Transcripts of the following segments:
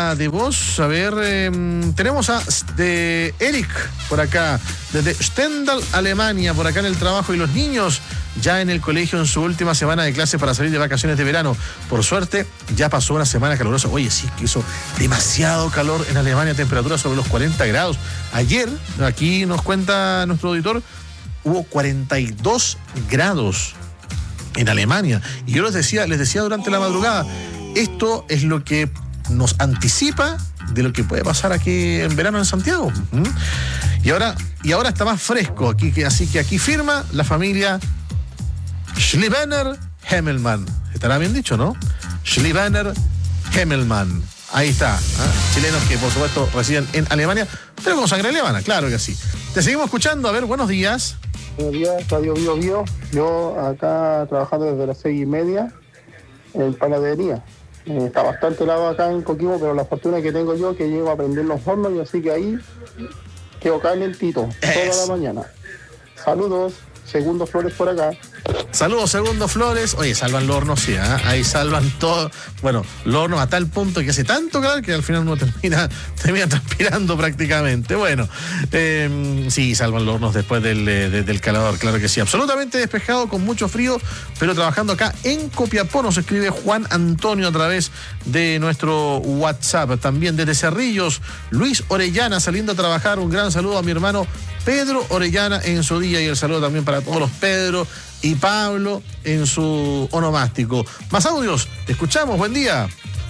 nota de voz. A ver, tenemos de Eric por acá, desde Stendal, Alemania, por acá en el trabajo, y los niños ya en el colegio en su última semana de clase para salir de vacaciones de verano. Por suerte, ya pasó una semana calurosa. Oye, sí, que hizo demasiado calor en Alemania, temperatura sobre los 40 grados. Ayer, aquí nos cuenta nuestro auditor, hubo 42 grados en Alemania. Y yo les decía durante la madrugada, esto es lo que nos anticipa de lo que puede pasar aquí en verano en Santiago. Y ahora está más fresco aquí, así que aquí firma la familia Schlievener Hemmelmann. Estará bien dicho, ¿no? Schlievener Hemmelmann. Ahí está, chilenos que por supuesto residen en Alemania, pero con sangre alemana, claro que sí. Te seguimos escuchando, a ver, buenos días. Buenos días, Radio Bio Bio. Yo acá trabajando desde las 6:30 en panadería. Está bastante helado acá en Coquimbo, pero la fortuna que tengo yo es que llego a prender los hornos y así que ahí quedo calentito toda la mañana. Saludos, Segundo Flores por acá. Saludos, Segundo Flores. Oye, salvan los hornos, sí, ahí salvan todo. Bueno, los hornos a tal punto que hace tanto calor que al final uno termina transpirando prácticamente. Bueno, sí, salvan los hornos después del calor, claro que sí. Absolutamente despejado, con mucho frío, pero trabajando acá en Copiapó. Nos escribe Juan Antonio a través de nuestro WhatsApp. También desde Cerrillos, Luis Orellana saliendo a trabajar. Un gran saludo a mi hermano Pedro Orellana en su día, y el saludo también para todos los Pedro y Pablo en su onomástico. Más audios, escuchamos, buen día.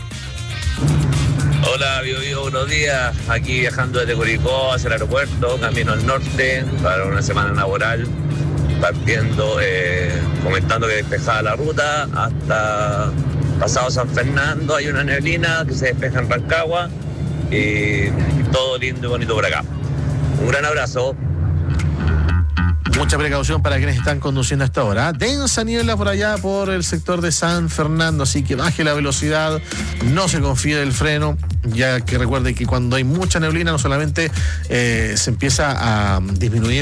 Hola, Bio, buenos días. Aquí viajando desde Curicó hacia el aeropuerto, camino al norte para una semana laboral, partiendo, comentando que despejada la ruta hasta pasado San Fernando. Hay una neblina que se despeja en Rancagua y todo lindo y bonito por acá. Un gran abrazo. Mucha precaución para quienes están conduciendo a esta hora. Densa niebla por allá, por el sector de San Fernando, así que baje la velocidad, no se confíe del freno, ya que recuerde que cuando hay mucha neblina no solamente se empieza a disminuir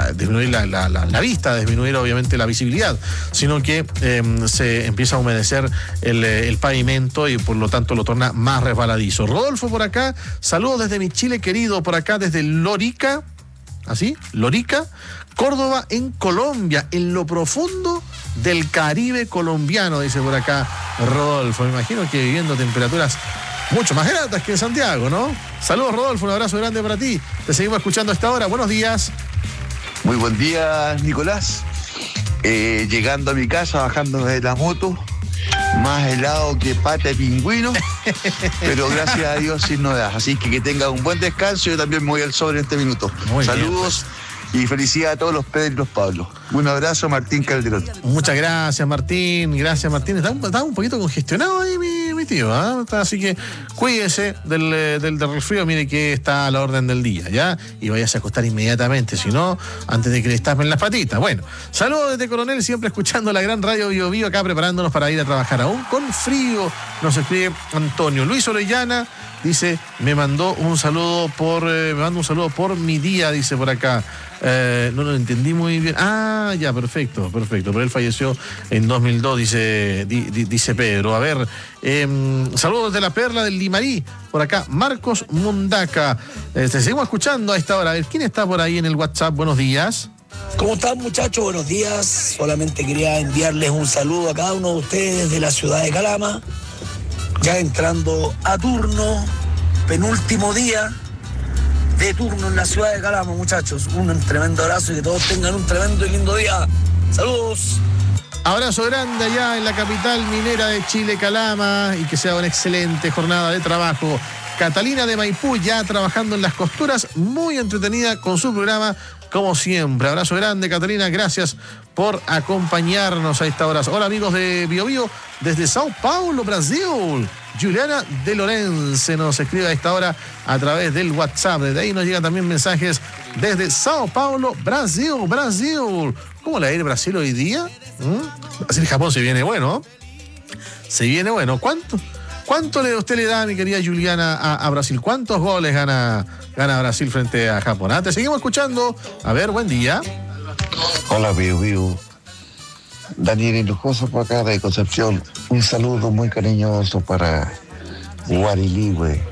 la vista, a disminuir obviamente la visibilidad, sino que se empieza a humedecer el pavimento y por lo tanto lo torna más resbaladizo. Rodolfo por acá, saludos desde mi Chile querido, por acá desde Lorica, ¿así? Lorica, Córdoba, en Colombia, en lo profundo del Caribe colombiano, dice por acá Rodolfo. Me imagino que viviendo temperaturas mucho más gratas que en Santiago, ¿no? Saludos, Rodolfo, un abrazo grande para ti. Te seguimos escuchando a esta hora. Buenos días. Muy buen día, Nicolás. Llegando a mi casa, bajando de la moto, más helado que pata de pingüino, pero gracias a Dios sin novedades. Así que tenga un buen descanso. Yo también me voy al sol en este minuto. Muy saludos bien, pues. Y felicidades a todos los Pedro y los Pablos. Un abrazo, Martín Calderón. Muchas gracias, Martín. Gracias, Martín. Está un poquito congestionado ahí mi tío, así que cuídese del resfrío. Mire que está a la orden del día, ¿ya? Y váyase a acostar inmediatamente, si no, antes de que le estapen las patitas. Bueno, saludos desde Coronel, siempre escuchando la gran Radio Bio Bio, acá preparándonos para ir a trabajar. Aún con frío, nos escribe Antonio. Luis Orellana dice, me manda un saludo por mi día, dice por acá. No lo entendí muy bien. Ah, ya, perfecto. Pero él falleció en 2002, dice Pedro. A ver, saludos de la Perla del Limarí. Por acá, Marcos Mundaca. Te seguimos escuchando a esta hora. A ver, ¿quién está por ahí en el WhatsApp? Buenos días. ¿Cómo están, muchachos? Buenos días. Solamente quería enviarles un saludo a cada uno de ustedes de la ciudad de Calama. Ya entrando a turno, penúltimo día de turno en la ciudad de Calama, muchachos. Un tremendo abrazo y que todos tengan un tremendo y lindo día. Saludos. Abrazo grande allá en la capital minera de Chile, Calama, y que sea una excelente jornada de trabajo. Catalina de Maipú ya trabajando en las costuras, muy entretenida con su programa, como siempre. Abrazo grande, Catalina, gracias por acompañarnos a esta hora. Hola, amigos de Bio Bio, desde Sao Paulo, Brasil. Juliana de Lorenzo nos escribe a esta hora a través del WhatsApp. Desde ahí nos llegan también mensajes desde Sao Paulo, Brasil. ¿Cómo le va a ir Brasil hoy día? Brasil-Japón se viene bueno. ¿Cuánto usted le da, mi querida Juliana, a Brasil? ¿Cuántos goles gana Brasil frente a Japón? Te seguimos escuchando. A ver, buen día. Hola, Bio. Daniel Hinojosa por acá de Concepción. Un saludo muy cariñoso para Guariligüe.